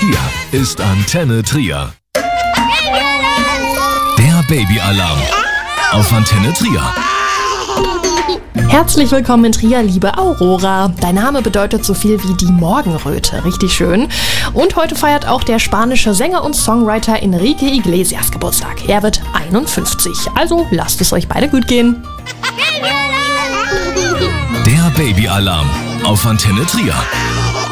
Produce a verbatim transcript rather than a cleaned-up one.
Hier ist Antenne Trier. Der Babyalarm auf Antenne Trier. Herzlich willkommen in Trier, liebe Aurora. Dein Name bedeutet so viel wie die Morgenröte. Richtig schön. Und heute feiert auch der spanische Sänger und Songwriter Enrique Iglesias Geburtstag. Er wird einundfünfzig. Also lasst es euch beide gut gehen. Der Babyalarm auf Antenne Trier.